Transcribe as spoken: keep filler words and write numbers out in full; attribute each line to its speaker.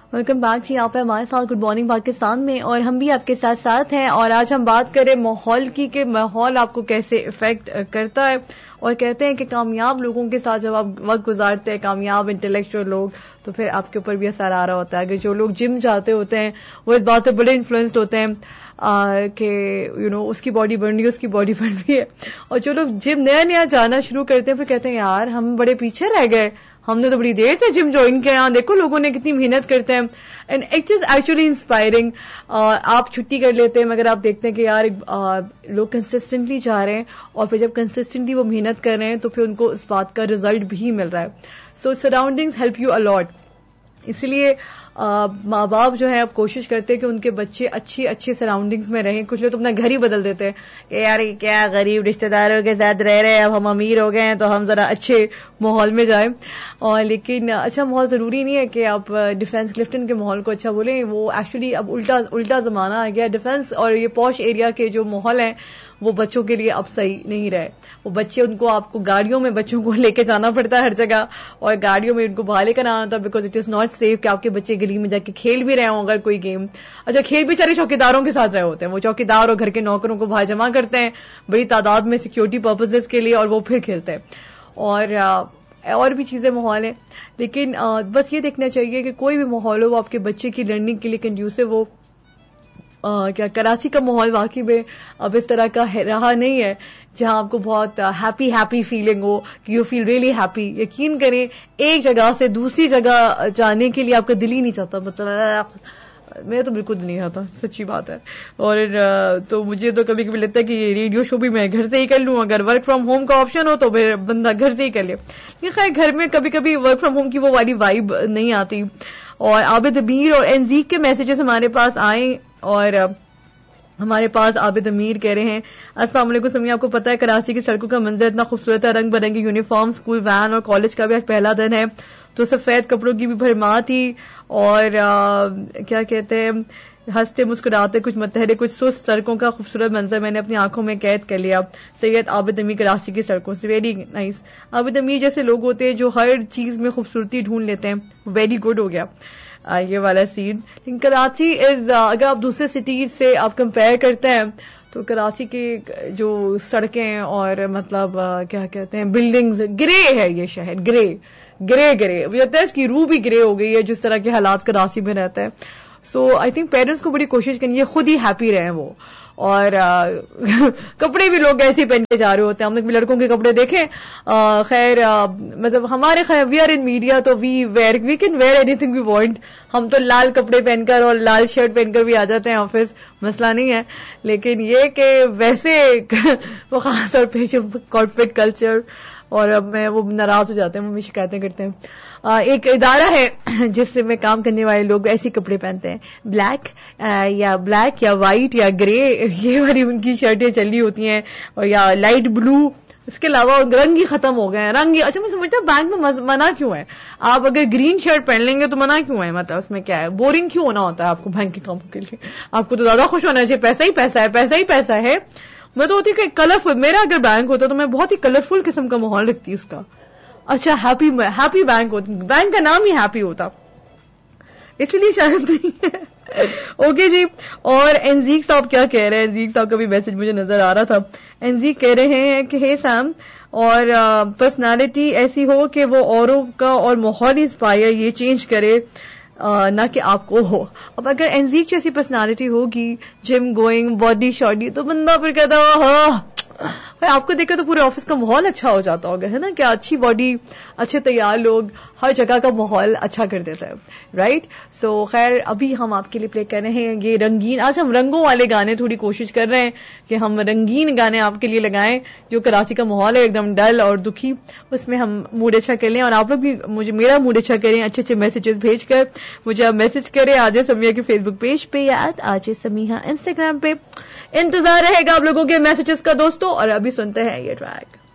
Speaker 1: Welcome back जी, आप हमारे साथ गुड मॉर्निंग पाकिस्तान में और हम भी आपके साथ साथ हैं। और आज हम बात करें माहौल की कि माहौल आपको कैसे इफेक्ट करता है। और कहते हैं कि कामयाब लोगों के साथ जब आप वक्त गुजारते हैं, कामयाब इंटेलेक्चुअल लोग, तो फिर आपके ऊपर भी असर आ रहा होता है कि जो लोग जिम जाते होते हैं वो इस बात से बड़े इन्फ्लुएंस्ड होते हैं कि यू नो उसकी बॉडी बन रही है, उसकी बॉडी बन रही है। और जो लोग जिम नया नया जाना शुरू करते हैं फिर कहते हैं यार हम बड़े पीछे रह गए, हमने तो बड़ी देर से जिम ज्वाइन किया, देखो लोगों ने कितनी मेहनत करते हैं। And it is actually inspiring. आप छुट्टी कर लेते हैं मगर आप देखते हैं कि यार uh, लोग कंसिस्टेंटली जा रहे हैं और फिर जब कंसिस्टेंटली वो मेहनत कर रहे हैं तो फिर उनको इस बात का रिजल्ट भी मिल रहा है। सो सराउंडिंग्स हेल्प यू अलॉट। इसलिए माँ बाप जो है अब कोशिश करते हैं कि उनके बच्चे अच्छी अच्छी सराउंडिंग्स में रहें। कुछ लोग तो अपना घर ही बदल देते हैं कि यार क्या गरीब रिश्तेदारों के साथ रह रहे हैं, अब हम अमीर हो गए हैं तो हम जरा अच्छे माहौल में जाएं। और लेकिन अच्छा माहौल जरूरी नहीं है कि आप डिफेंस क्लिफ्टन के माहौल को अच्छा बोलें। वो एक्चुअली अब उल्टा उल्टा जमाना आ गया। डिफेंस और ये पॉश एरिया के जो माहौल है वो बच्चों के लिए अब सही नहीं रहे। वो बच्चे उनको आपको गाड़ियों में बच्चों को लेके जाना पड़ता है हर जगह और गाड़ियों में उनको बाहर लेकर आना होता है because it is not safe कि आपके बच्चे गली में जाके खेल भी रहे हों अगर कोई गेम। अच्छा खेल भी सारे चौकीदारों के साथ रहे होते हैं, वो चौकीदार और घर के नौकरों को बाहर जमा करते हैं बड़ी तादाद में सिक्योरिटी पर्पजेस के लिए और वो फिर खेलते हैं। और और भी चीजें माहौल है। लेकिन बस ये देखना चाहिए कि कोई भी माहौल हो वो आपके बच्चे की लर्निंग के लिए कंड्यूसिव हो। Uh, क्या कराची का माहौल वाकई में अब इस तरह का रहा नहीं है जहां आपको बहुत हैप्पी हैप्पी फीलिंग हो कि यू फील रियली हैप्पी। यकीन करें एक जगह से दूसरी जगह जाने के लिए आपका दिल ही नहीं चाहता, मतलब मैं तो बिल्कुल नहीं चाहता, सच्ची बात है। और तो मुझे तो कभी कभी लगता है कि ये रेडियो शो भी मैं घर से ही कर लूं, अगर वर्क फ्रॉम होम का ऑप्शन हो तो फिर बंदा घर से ही कर ले। लेकिन खैर घर में कभी कभी वर्क फ्रॉम होम की वो वाली वाइब नहीं आती। और आबिद अमीर और एनजीक के मैसेजेस हमारे पास आए और हमारे पास आबिद अमीर कह रहे हैं अस्सलाम वालेकुम समी, आपको पता है कराची की सड़कों का मंजर इतना खूबसूरत है, रंग बिरंगी यूनिफॉर्म, स्कूल वैन और कॉलेज का भी आज पहला दिन है तो सफेद कपड़ों की भी भरमार थी और आ, क्या कहते हैं हंसते मुस्कुराते कुछ मतहरे कुछ सुस्त सड़कों का खूबसूरत मंजर मैंने अपनी आंखों में कैद कर लिया। सैयद आबिद अमीर कराची की सड़कों से, वेरी नाइस। आबिद अमीर जैसे लोग होते हैं जो हर चीज में खूबसूरती ढूंढ लेते हैं, वेरी गुड हो गया आ, ये वाला सीन। लेकिन कराची इज अगर आप दूसरे सिटीज से आप कंपेयर करते हैं तो कराची की जो सड़कें और मतलब आ, क्या कहते हैं बिल्डिंग्स, ग्रे है ये शहर, ग्रे ग्रे ग्रे लगता है इसकी रूह भी ग्रे हो गई है जिस तरह के हालात कराची में रहते हैं। सो आई थिंक पेरेंट्स को बड़ी कोशिश करनी है खुद ही हैप्पी रहें वो। और आ, कपड़े भी लोग ऐसे पहन के जा रहे होते हैं। हमने लड़कों के कपड़े देखे, खैर मतलब हमारे खैर वी आर इन मीडिया तो we where we can wear anything we want. हम तो लाल कपड़े पहनकर और लाल शर्ट पहनकर भी आ जाते हैं ऑफिस, मसला नहीं है। लेकिन ये कि वैसे वो खास तौर पे जो कॉर्पोरेट कल्चर और अब मैं वो नाराज हो जाते हैं, मम्मी शिकायतें करते हैं। आ, एक इदारा है जिससे में काम करने वाले लोग ऐसे कपड़े पहनते हैं, ब्लैक या ब्लैक या व्हाइट या ग्रे, ये वाली उनकी शर्टें चली होती हैं, और या लाइट ब्लू। इसके अलावा रंग ही खत्म हो गए हैं, रंग ही। अच्छा मैं समझता हूँ बैंक में मना क्यों है? आप अगर ग्रीन शर्ट पहन लेंगे तो मना क्यों है? मतलब उसमें क्या है, बोरिंग क्यों होना होता है आपको बैंक के कामों के लिए? आपको तो ज्यादा खुश होना चाहिए, पैसा ही पैसा है, पैसा ही पैसा है। मैं तो होती है कलरफुल, मेरा अगर बैंक होता तो मैं बहुत ही कलरफुल किस्म का माहौल रखती उसका। अच्छा हैप्पी हैप्पी बैंक होता, बैंक का नाम ही हैप्पी होता, इसलिए शायद नहीं है। ओके जी। और एनजीक साहब क्या कह रहे हैं? एनजीक साहब का भी मैसेज मुझे नजर आ रहा था। एनजीक कह रहे हैं कि हे सैम, और पर्सनालिटी ऐसी हो कि वो औरों का और माहौल इंस्पायर ये चेंज करे, Uh, ना कि आपको हो। अब अगर एनजीक जैसी पर्सनालिटी होगी, जिम गोइंग, बॉडी शॉडी, तो बंदा फिर कहता है हाँ भाई आपको देखकर तो पूरे ऑफिस का माहौल अच्छा हो जाता होगा, है ना? क्या अच्छी बॉडी, अच्छे तैयार लोग, हर जगह का माहौल अच्छा कर देता है, राइट? सो खैर अभी हम आपके लिए प्ले कर रहे हैं ये रंगीन, आज हम रंगों वाले गाने थोड़ी कोशिश कर रहे हैं कि हम रंगीन गाने आपके लिए लगाएं। जो कराची का माहौल है एकदम डल और दुखी, उसमें हम मूड अच्छा कर लें और आप लोग भी मुझे मेरा मूड अच्छा करें, अच्छे अच्छे मैसेजेस भेजकर मुझे आप मैसेज करें आजे समिया के फेसबुक पेज पे या आजे समिया इंस्टाग्राम पे। इंतजार रहेगा आप लोगों के मैसेजेस का दोस्तों। और अभी सुनते हैं ये ट्रैक।